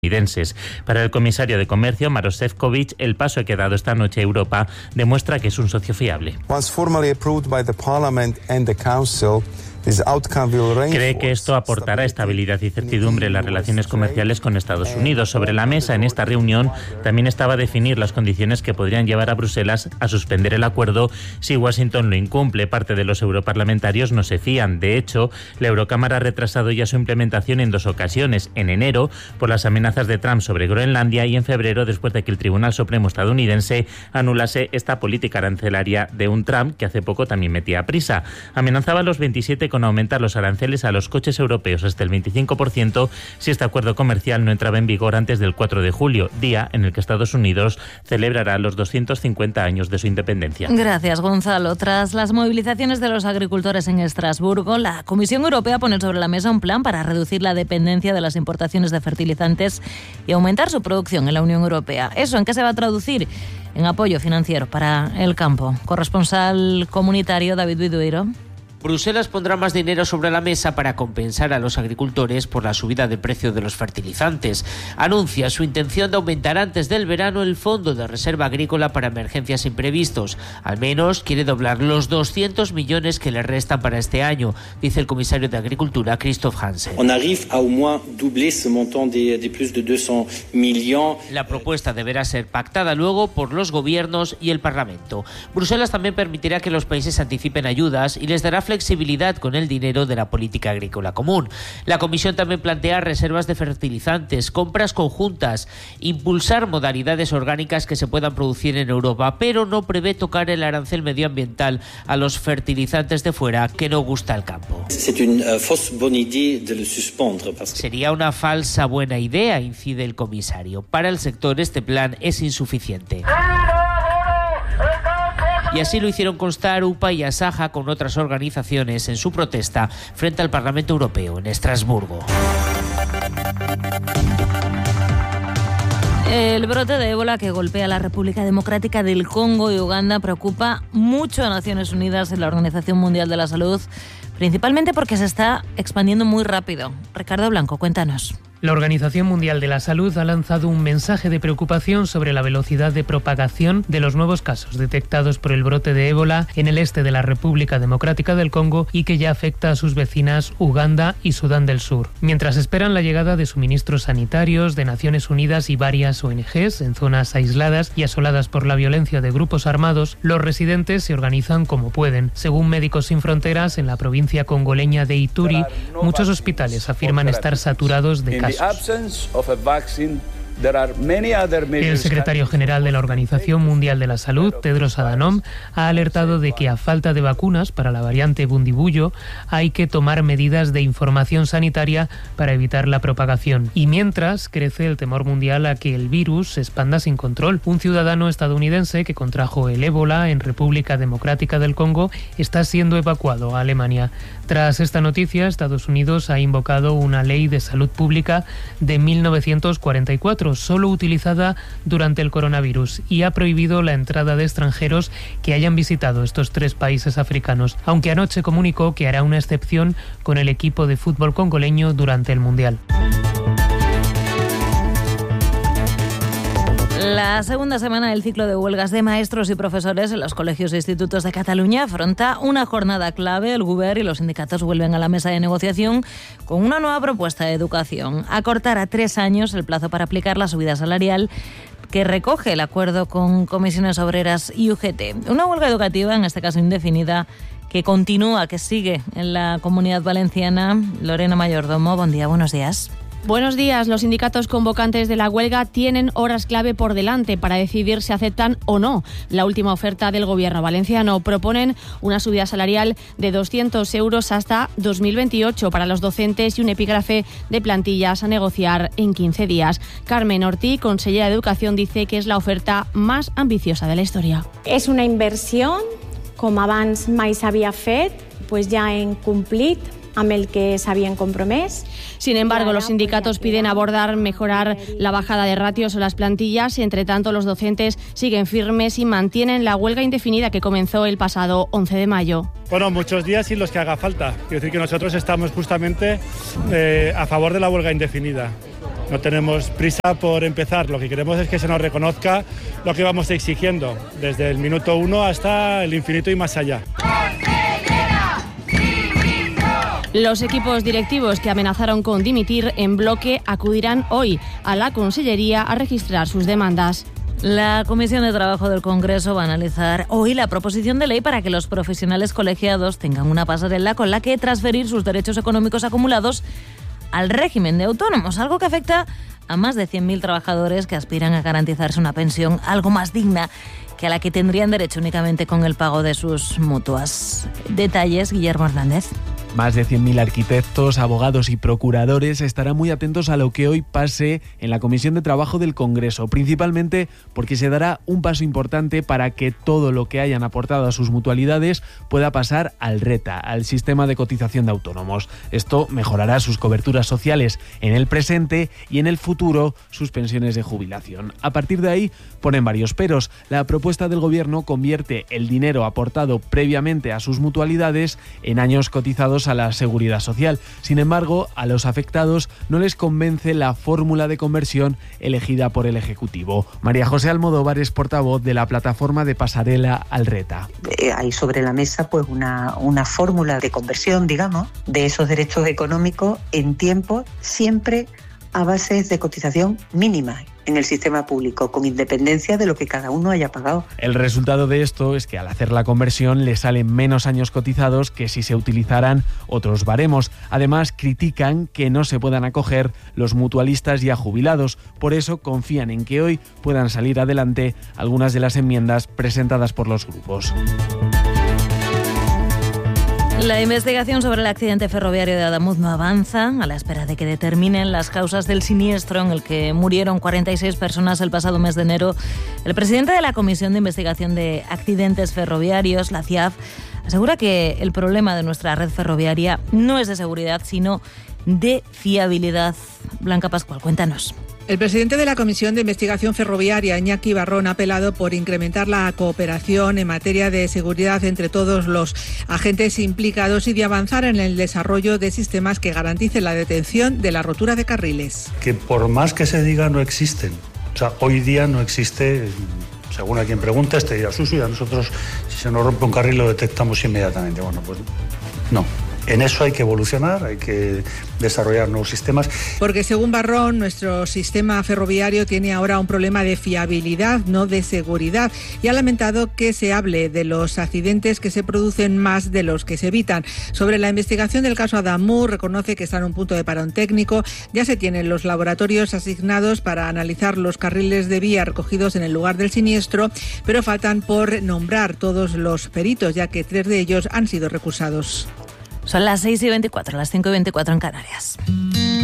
estadounidenses. Para el comisario de Comercio, Maroš Šefčovič, el paso que ha dado esta noche a Europa demuestra que es un socio fiable. Cree que esto aportará estabilidad y certidumbre en las relaciones comerciales con Estados Unidos. Sobre la mesa en esta reunión también estaba definir las condiciones que podrían llevar a Bruselas a suspender el acuerdo si Washington lo incumple. Parte de los europarlamentarios no se fían. De hecho, la Eurocámara ha retrasado ya su implementación en 2 ocasiones. En enero, por las amenazas de Trump sobre Groenlandia, y en febrero, después de que el Tribunal Supremo estadounidense anulase esta política arancelaria de un Trump que hace poco también metía prisa. Amenazaba a los 27 con aumentar los aranceles a los coches europeos hasta el 25% si este acuerdo comercial no entraba en vigor antes del 4 de julio, día en el que Estados Unidos celebrará los 250 años de su independencia. Gracias, Gonzalo. Tras las movilizaciones de los agricultores en Estrasburgo, la Comisión Europea pone sobre la mesa un plan para reducir la dependencia de las importaciones de fertilizantes y aumentar su producción en la Unión Europea. ¿Eso en qué se va a traducir? En apoyo financiero para el campo. Corresponsal comunitario David Vidueiro. Bruselas pondrá más dinero sobre la mesa para compensar a los agricultores por la subida del precio de los fertilizantes. Anuncia su intención de aumentar antes del verano el Fondo de Reserva Agrícola para emergencias imprevistos. Al menos quiere doblar los 200 millones que le restan para este año, dice el comisario de Agricultura, Christophe Hansen. La propuesta deberá ser pactada luego por los gobiernos y el Parlamento. Bruselas también permitirá que los países anticipen ayudas y les dará flexibilidad con el dinero de la política agrícola común. La Comisión también plantea reservas de fertilizantes, compras conjuntas, impulsar modalidades orgánicas que se puedan producir en Europa, pero no prevé tocar el arancel medioambiental a los fertilizantes de fuera que no gusta al campo. Sería una falsa buena idea, incide el comisario. Para el sector este plan es insuficiente. Y así lo hicieron constar UPA y Asaja con otras organizaciones en su protesta frente al Parlamento Europeo en Estrasburgo. El brote de ébola que golpea a la República Democrática del Congo y Uganda preocupa mucho a Naciones Unidas y la Organización Mundial de la Salud, principalmente porque se está expandiendo muy rápido. Ricardo Blanco, cuéntanos. La Organización Mundial de la Salud ha lanzado un mensaje de preocupación sobre la velocidad de propagación de los nuevos casos detectados por el brote de ébola en el este de la República Democrática del Congo y que ya afecta a sus vecinas Uganda y Sudán del Sur. Mientras esperan la llegada de suministros sanitarios de Naciones Unidas y varias ONGs en zonas aisladas y asoladas por la violencia de grupos armados, los residentes se organizan como pueden. Según Médicos Sin Fronteras, en la provincia congoleña de Ituri, muchos hospitales afirman estar saturados de casos. El secretario general de la Organización Mundial de la Salud, Tedros Adhanom, ha alertado de que a falta de vacunas para la variante Bundibugyo hay que tomar medidas de información sanitaria para evitar la propagación. Y mientras crece el temor mundial a que el virus se expanda sin control. Un ciudadano estadounidense que contrajo el ébola en República Democrática del Congo está siendo evacuado a Alemania. Tras esta noticia, Estados Unidos ha invocado una ley de salud pública de 1944, solo utilizada durante el coronavirus, y ha prohibido la entrada de extranjeros que hayan visitado estos 3 países africanos, aunque anoche comunicó que hará una excepción con el equipo de fútbol congoleño durante el Mundial. La segunda semana del ciclo de huelgas de maestros y profesores en los colegios e institutos de Cataluña afronta una jornada clave. El Govern y los sindicatos vuelven a la mesa de negociación con una nueva propuesta de educación: acortar a 3 años el plazo para aplicar la subida salarial que recoge el acuerdo con comisiones obreras y UGT. Una huelga educativa, en este caso indefinida, que continúa, que sigue en la Comunidad Valenciana. Lorena Mayordomo, buen día, buenos días. Buenos días. Los sindicatos convocantes de la huelga tienen horas clave por delante para decidir si aceptan o no la última oferta del gobierno valenciano. Proponen una subida salarial de 200 euros hasta 2028 para los docentes y un epígrafe de plantillas a negociar en 15 días. Carmen Ortí, consellera de Educación, dice que es la oferta más ambiciosa de la historia. És una inversió, com abans mai s'havia fet, pues ja hem complit amb el que s'havien compromès. Sin embargo, los sindicatos piden mejorar la bajada de ratios o las plantillas. Entre tanto, los docentes siguen firmes y mantienen la huelga indefinida que comenzó el pasado 11 de mayo. Bueno, muchos días y los que haga falta. Quiero decir que nosotros estamos justamente a favor de la huelga indefinida. No tenemos prisa por empezar, lo que queremos es que se nos reconozca lo que vamos exigiendo, desde el minuto 1 hasta el infinito y más allá. Los equipos directivos que amenazaron con dimitir en bloque acudirán hoy a la Consellería a registrar sus demandas. La Comisión de Trabajo del Congreso va a analizar hoy la proposición de ley para que los profesionales colegiados tengan una pasarela con la que transferir sus derechos económicos acumulados al régimen de autónomos, algo que afecta a más de 100.000 trabajadores que aspiran a garantizarse una pensión algo más digna que a la que tendrían derecho únicamente con el pago de sus mutuas. Detalles, Guillermo Hernández. Más de 100.000 arquitectos, abogados y procuradores estarán muy atentos a lo que hoy pase en la Comisión de Trabajo del Congreso, principalmente porque se dará un paso importante para que todo lo que hayan aportado a sus mutualidades pueda pasar al RETA, al sistema de cotización de autónomos. Esto mejorará sus coberturas sociales en el presente y en el futuro sus pensiones de jubilación. A partir de ahí ponen varios peros. La propuesta del Gobierno convierte el dinero aportado previamente a sus mutualidades en años cotizados a la Seguridad Social. Sin embargo, a los afectados no les convence la fórmula de conversión elegida por el Ejecutivo. María José Almodóvar es portavoz de la plataforma de pasarela al RETA. Hay sobre la mesa pues una fórmula de conversión, digamos, de esos derechos económicos en tiempo, siempre a bases de cotización mínima en el sistema público, con independencia de lo que cada uno haya pagado. El resultado de esto es que al hacer la conversión le salen menos años cotizados que si se utilizaran otros baremos. Además, critican que no se puedan acoger los mutualistas ya jubilados. Por eso confían en que hoy puedan salir adelante algunas de las enmiendas presentadas por los grupos. La investigación sobre el accidente ferroviario de Adamuz no avanza a la espera de que determinen las causas del siniestro en el que murieron 46 personas el pasado mes de enero. El presidente de la Comisión de Investigación de Accidentes Ferroviarios, la CIAF, asegura que el problema de nuestra red ferroviaria no es de seguridad, sino de fiabilidad. Blanca Pascual, cuéntanos. El presidente de la Comisión de Investigación Ferroviaria, Iñaki Barrón, ha apelado por incrementar la cooperación en materia de seguridad entre todos los agentes implicados y de avanzar en el desarrollo de sistemas que garanticen la detención de la rotura de carriles. Que por más que se diga, no existen. O sea, hoy día no existe, según a quien preguntes, te dirá, sí, a nosotros si se nos rompe un carril lo detectamos inmediatamente. Bueno, pues no. En eso hay que evolucionar, hay que desarrollar nuevos sistemas. Porque según Barrón, nuestro sistema ferroviario tiene ahora un problema de fiabilidad, no de seguridad, y ha lamentado que se hable de los accidentes que se producen más de los que se evitan. Sobre la investigación del caso Adamuz, reconoce que está en un punto de parón técnico. Ya se tienen los laboratorios asignados para analizar los carriles de vía recogidos en el lugar del siniestro, pero faltan por nombrar todos los peritos, ya que 3 de ellos han sido recusados. Son las 6:24, las 5:24 en Canarias.